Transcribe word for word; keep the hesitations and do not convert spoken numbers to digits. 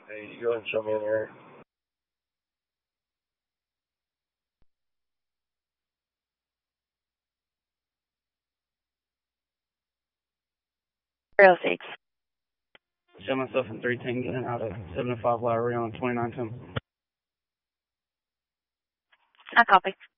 Hey, you go ahead and show me in here. three oh six. Show myself in three ten getting out of seven oh five Lowry on twenty-nine ten. I copy.